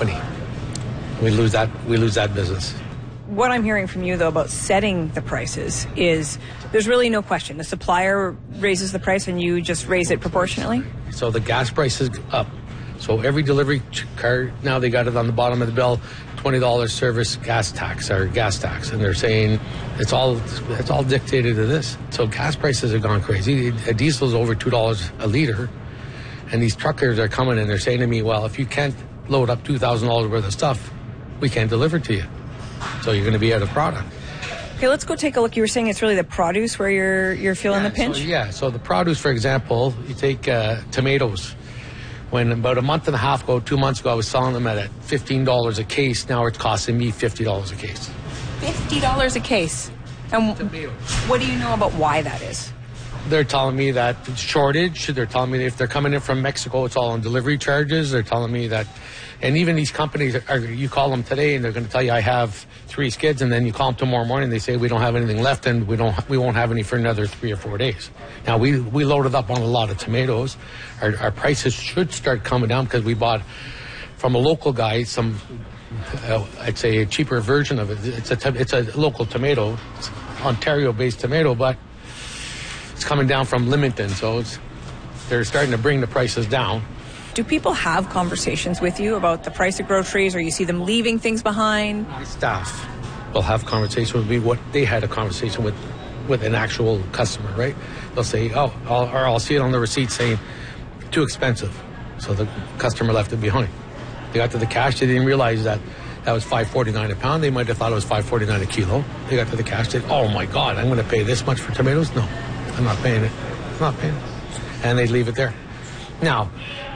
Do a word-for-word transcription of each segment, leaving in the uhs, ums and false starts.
company. We lose that, we lose that business. What I'm hearing from you, though, about setting the prices is there's really no question. The supplier raises the price and you just raise it proportionately? So the gas price is up. So every delivery car, now they got it on the bottom of the bill, twenty dollars service gas tax or gas tax. And they're saying it's all it's all dictated to this. So gas prices have gone crazy. A diesel is over two dollars a litre. And these truckers are coming and they're saying to me, well, if you can't load up two thousand dollars worth of stuff, we can't deliver to you. So you're going to be out of product. Okay, let's go take a look. You were saying it's really the produce where you're you're feeling yeah, the pinch? So, yeah, so the produce, for example, you take uh, tomatoes. When about a month and a half ago, two months ago, I was selling them at fifteen dollars a case. Now it's costing me fifty dollars a case. fifty dollars a case? And tomatoes. What do you know about why that is? They're telling me that it's shortage. They're telling me that if they're coming in from Mexico, it's all on delivery charges. They're telling me that, and even these companies, are, you call them today and they're going to tell you I have three skids, and then you call them tomorrow morning, they say we don't have anything left and we don't, we won't have any for another three or four days. Now we we loaded up on a lot of tomatoes. Our, our prices should start coming down because we bought from a local guy some, uh, I'd say a cheaper version of it. It's a it's a local tomato, it's Ontario-based tomato, but it's coming down from Leamington, so it's, they're starting to bring the prices down. Do people have conversations with you about the price of groceries, or you see them leaving things behind? My staff will have conversations with me what they had a conversation with with an actual customer, right? They'll say, oh, I'll, or I'll see it on the receipt saying, too expensive. So the customer left it behind. They got to the cash, they didn't realize that that was five forty-nine a pound. They might have thought it was five forty-nine a kilo. They got to the cash, they said, oh my God, I'm going to pay this much for tomatoes? No, I'm not paying it. I'm not paying it. And they leave it there. Now,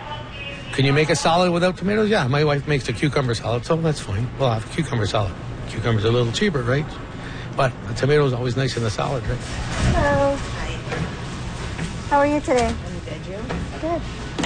can you make a salad without tomatoes? Yeah, my wife makes a cucumber salad, so that's fine. We'll have a cucumber salad. Cucumber's a little cheaper, right? But the tomato's always nice in the salad, right? Hello. Hi. How are you today? I'm good, you? Good.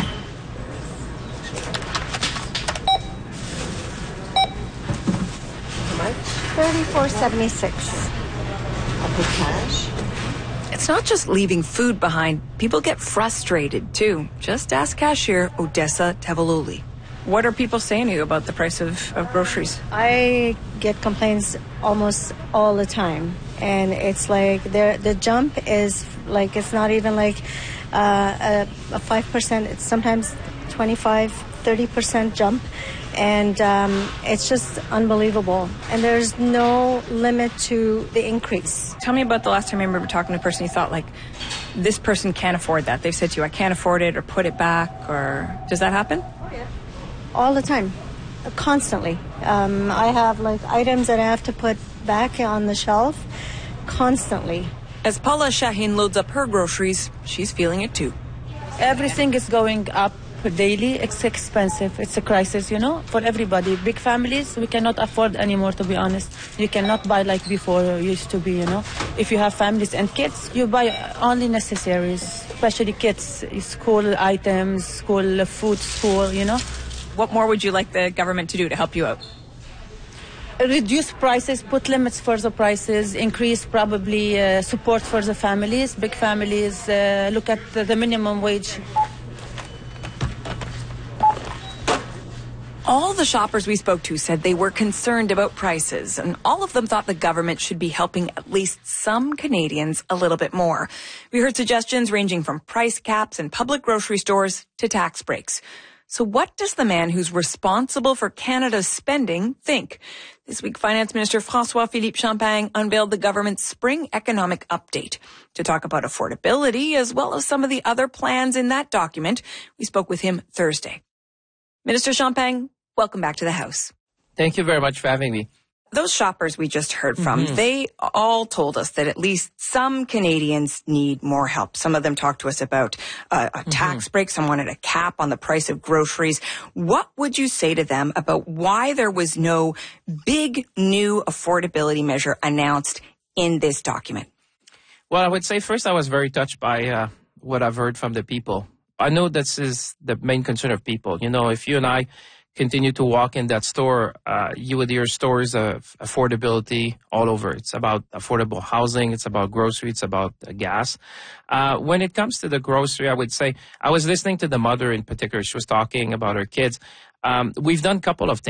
How much? thirty-four seventy-six. I'll pay cash. It's not just leaving food behind. People get frustrated, too. Just ask cashier Odessa Tavaluli. What are people saying to you about the price of, of groceries? I get complaints almost all the time. And it's like the the jump is like, it's not even like uh, a, a five percent. It's sometimes twenty-five, thirty percent jump. And um, it's just unbelievable. And there's no limit to the increase. Tell me about the last time you remember talking to a person you thought, like, this person can't afford that. They've said to you, I can't afford it, or put it back, or does that happen? Oh, yeah. All the time. Constantly. Um, I have, like, items that I have to put back on the shelf constantly. As Paula Shaheen loads up her groceries, she's feeling it, too. Everything is going up daily. It's expensive. It's a crisis, you know, for everybody. Big families, we cannot afford anymore, to be honest. You cannot buy like before it used to be, you know. If you have families and kids, you buy only necessaries, especially kids, school items, school food, school, you know. What more would you like the government to do to help you out? Reduce prices, put limits for the prices, increase probably uh, support for the families, big families, uh, look at the, the minimum wage. All the shoppers we spoke to said they were concerned about prices, and all of them thought the government should be helping at least some Canadians a little bit more. We heard suggestions ranging from price caps in public grocery stores to tax breaks. So what does the man who's responsible for Canada's spending think? This week, Finance Minister François-Philippe Champagne unveiled the government's spring economic update. To talk about affordability, as well as some of the other plans in that document, we spoke with him Thursday. Minister Champagne, welcome back to the House. Thank you very much for having me. Those shoppers we just heard from, mm-hmm. they all told us that at least some Canadians need more help. Some of them talked to us about uh, a tax mm-hmm. break. Some wanted a cap on the price of groceries. What would you say to them about why there was no big new affordability measure announced in this document? Well, I would say first I was very touched by uh, what I've heard from the people. I know this is the main concern of people. You know, if you and I continue to walk in that store, uh, you would hear stories of affordability all over. It's about affordable housing. It's about grocery. It's about uh, gas. Uh, when it comes to the grocery, I would say I was listening to the mother in particular. She was talking about her kids. Um, we've done a couple of things.